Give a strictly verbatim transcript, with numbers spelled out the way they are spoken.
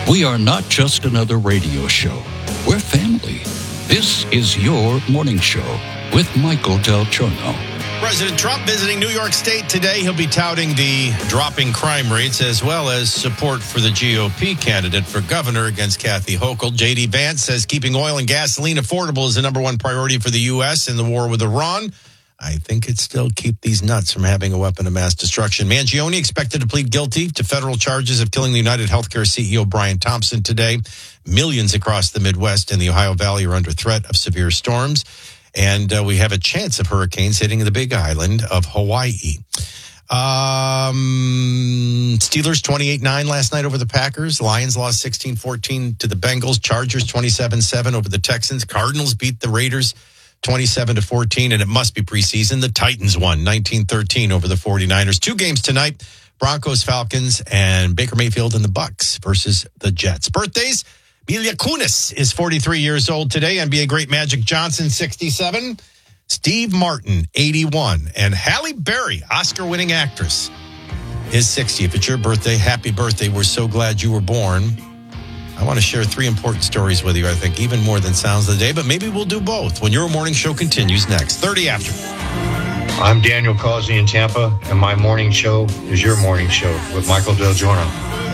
We are not just another radio show. We're family. This is your morning show with Michael Del Giorno. President Trump visiting New York State today. He'll be touting the dropping crime rates as well as support for the G O P candidate for governor against Kathy Hochul. J D. Vance says keeping oil and gasoline affordable is the number one priority for the U S in the war with Iran. I think it's still keep these nuts from having a weapon of mass destruction. Mangione expected to plead guilty to federal charges of killing the United Healthcare C E O Brian Thompson today. Millions across the Midwest and the Ohio Valley are under threat of severe storms. And uh, we have a chance of hurricanes hitting the big island of Hawaii. Um, Steelers twenty-eight nine last night over the Packers. Lions lost sixteen fourteen to the Bengals. Chargers twenty-seven seven over the Texans. Cardinals beat the Raiders twenty-seven to fourteen, and it must be preseason. The Titans won nineteen thirteen over the 49ers. Two games tonight, Broncos, Falcons, and Baker Mayfield and the Bucks versus the Jets. Birthdays, Mila Kunis is forty-three years old today. N B A great Magic Johnson, sixty-seven. Steve Martin, eighty-one. And Halle Berry, Oscar-winning actress, is sixty. If it's your birthday, happy birthday. We're so glad you were born. I want to share three important stories with you, I think, even more than Sounds of the Day, but maybe we'll do both when your morning show continues next. thirty after. I'm Daniel Causey in Tampa, and my morning show is your morning show with Michael Del Giorno.